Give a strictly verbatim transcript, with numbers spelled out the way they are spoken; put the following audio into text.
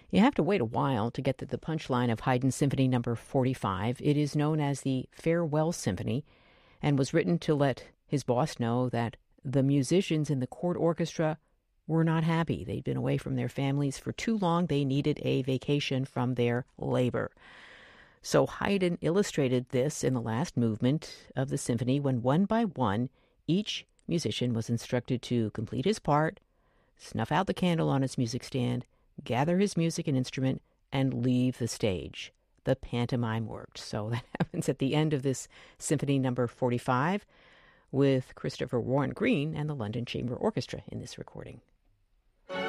You have to wait a while to get to the punchline of Haydn's Symphony Number forty-five. It is known as the Farewell Symphony and was written to let his boss know that the musicians in the court orchestra were not happy. They'd been away from their families for too long. They needed a vacation from their labor. So Haydn illustrated this in the last movement of the symphony when one by one each musician was instructed to complete his part, snuff out the candle on his music stand, gather his music and instrument, and leave the stage. The pantomime worked. So that happens at the end of this Symphony Number forty-five with Christopher Warren Green and the London Chamber Orchestra in this recording.